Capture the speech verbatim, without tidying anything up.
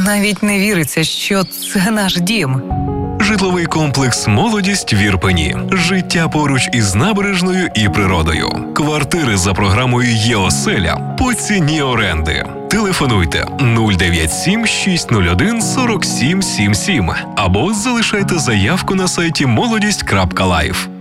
Навіть не віриться, що це наш дім. Житловий комплекс «Молодість» в Ірпені. Життя поруч із набережною і природою. Квартири за програмою «Є-оселя» по ціні оренди. Телефонуйте нуль дев'ять сім шість нуль один сорок сім сімдесят сім або залишайте заявку на сайті молодість крапка лайф.